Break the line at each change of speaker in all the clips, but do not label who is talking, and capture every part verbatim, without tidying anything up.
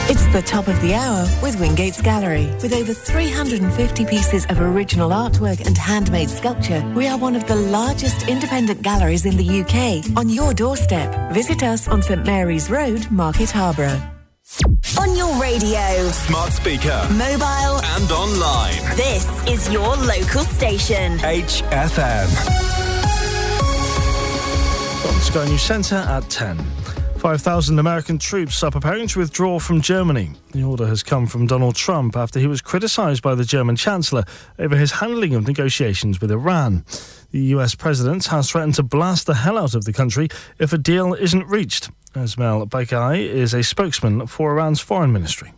It's the top of the hour with Wingate's Gallery. With over three hundred fifty pieces of original artwork and handmade sculpture, we are one of the largest independent galleries in the U K, on your doorstep. Visit us on St Mary's Road, Market Harborough.
On your radio,
smart speaker,
mobile
and online.
This is your local station.
H F M.
From Sky News Centre at ten. five thousand American troops are preparing to withdraw from Germany. The order has come from Donald Trump after he was criticised by the German Chancellor over his handling of negotiations with Iran. The U S president has threatened to blast the hell out of the country if a deal isn't reached. Ismail Baghai is a spokesman for Iran's foreign ministry.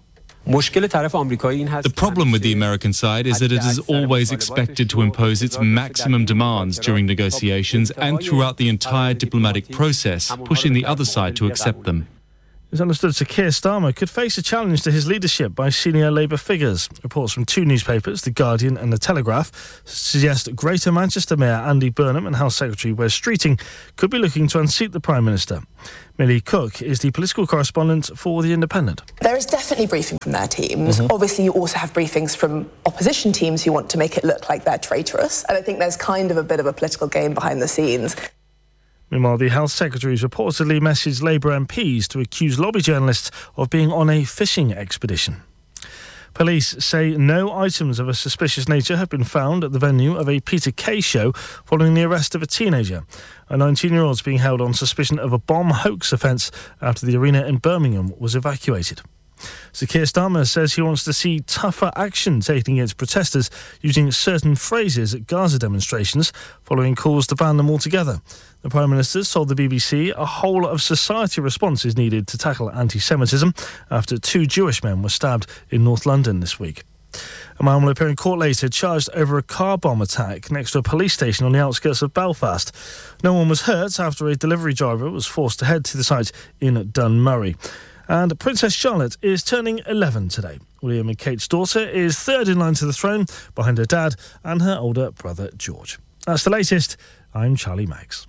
The problem with the American side is that it is always expected to impose its maximum demands during negotiations and throughout the entire diplomatic process, pushing the other side to accept them.
It's understood Sir Keir Starmer could face a challenge to his leadership by senior Labour figures. Reports from two newspapers, The Guardian and The Telegraph, suggest Greater Manchester Mayor Andy Burnham and House Secretary Wes Streeting could be looking to unseat the Prime Minister. Millie Cook is the political correspondent for The Independent.
There is definitely briefing from their teams. Mm-hmm. Obviously, you also have briefings from opposition teams who want to make it look like they're traitorous. And I think there's kind of a bit of a political game behind the scenes.
Meanwhile, the Health Secretary has reportedly messaged Labour M Ps to accuse lobby journalists of being on a fishing expedition. Police say no items of a suspicious nature have been found at the venue of a Peter Kay show following the arrest of a teenager. A nineteen-year-old is being held on suspicion of a bomb hoax offence after the arena in Birmingham was evacuated. Sir Keir Starmer says he wants to see tougher action taken against protesters using certain phrases at Gaza demonstrations following calls to ban them altogether. The Prime Minister told the B B C a whole of society response is needed to tackle anti-Semitism after two Jewish men were stabbed in North London this week. A man will appear in court later charged over a car bomb attack next to a police station on the outskirts of Belfast. No one was hurt after a delivery driver was forced to head to the site in Dunmurry. And Princess Charlotte is turning eleven today. William and Kate's daughter is third in line to the throne, behind her dad and her older brother George. That's the latest. I'm Charlie Maggs.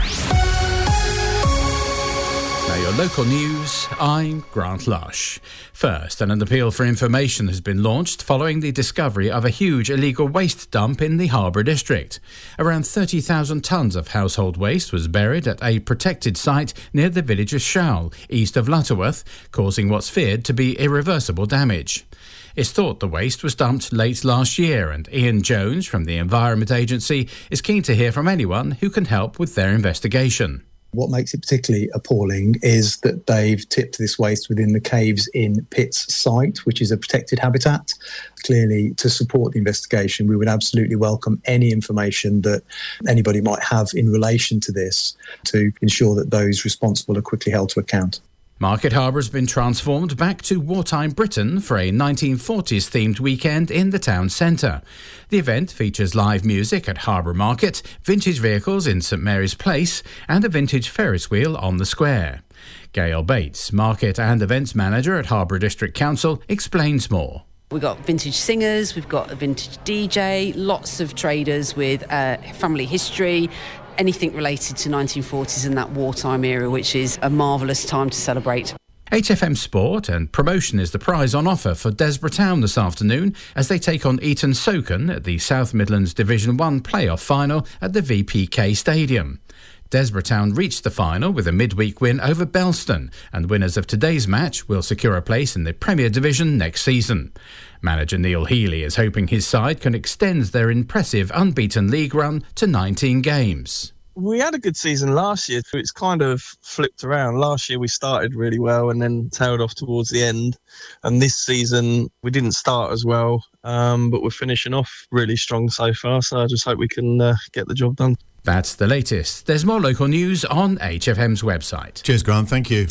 Now your local news, I'm Grant Lush. First, an appeal for information has been launched following the discovery of a huge illegal waste dump in the Harbour district. Around thirty thousand tonnes of household waste was buried at a protected site near the village of Showell, east of Lutterworth, causing what's feared to be irreversible damage. It's thought the waste was dumped late last year, and Ian Jones from the Environment Agency is keen to hear from anyone who can help with their investigation.
What makes it particularly appalling is that they've tipped this waste within the Caves in Pitts site, which is a protected habitat. Clearly, to support the investigation, we would absolutely welcome any information that anybody might have in relation to this to ensure that those responsible are quickly held to account.
Market Harbour has been transformed back to wartime Britain for a nineteen forties themed weekend in the town centre. The event features live music at Harbour Market, vintage vehicles in St Mary's Place and a vintage Ferris wheel on the square. Gail Bates, Market and Events Manager at Harbour District Council, explains more.
We've got vintage singers, we've got a vintage D J, lots of traders with uh, family history, anything related to nineteen forties and that wartime era, which is a marvellous time to celebrate.
H F M Sport and promotion is the prize on offer for Desborough Town this afternoon as they take on Eton Soken at the South Midlands Division one playoff final at the V P K Stadium. Desborough Town reached the final with a midweek win over Belston, and winners of today's match will secure a place in the Premier Division next season. Manager Neil Healy is hoping his side can extend their impressive unbeaten league run to nineteen games.
We had a good season last year, so it's kind of flipped around. Last year we started really well and then tailed off towards the end. And this season we didn't start as well, um, but we're finishing off really strong so far. So I just hope we can uh, get the job done.
That's the latest. There's more local news on H F M's website.
Cheers, Grant. Thank you.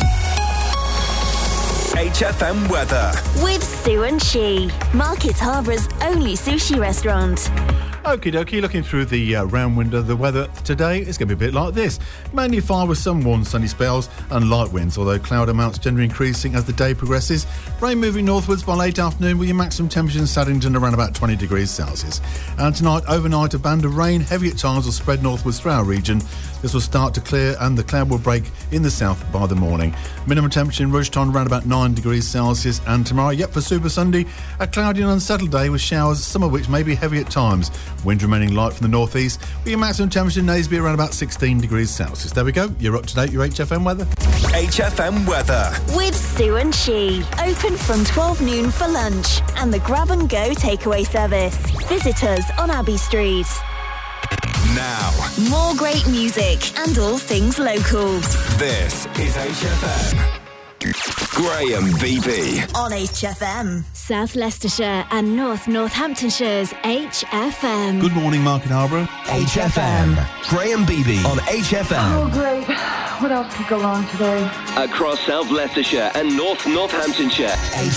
H F M weather
with Sue and She, Market Harbour's only sushi restaurant.
Okie dokie, looking through the uh, round window, the weather today is going to be a bit like this. Mainly fine with some warm sunny spells and light winds, although cloud amounts generally increasing as the day progresses. Rain moving northwards by late afternoon with your maximum temperature in Saddington around about twenty degrees Celsius. And tonight, overnight, a band of rain, heavy at times, will spread northwards through our region. This will start to clear and the cloud will break in the south by the morning. Minimum temperature in Rudgeton around about nine degrees Celsius. And tomorrow, yet for Super Sunday, a cloudy and unsettled day with showers, some of which may be heavy at times. Wind remaining light from the northeast, with your maximum temperature in Naseby around about sixteen degrees Celsius. There we go. You're up to date, your H F M weather.
H F M weather.
With Sue and She. Open from twelve noon for lunch and the grab and go takeaway service. Visit us on Abbey Street.
Now,
more great music and all things local.
This is H F M. Graham Beebe
on H F M.
South Leicestershire and North Northamptonshire's H F M.
Good morning, Market Harborough.
H F M. Graham Beebe on H F M.
Oh, great. What else could go wrong today?
Across South Leicestershire and North Northamptonshire.
H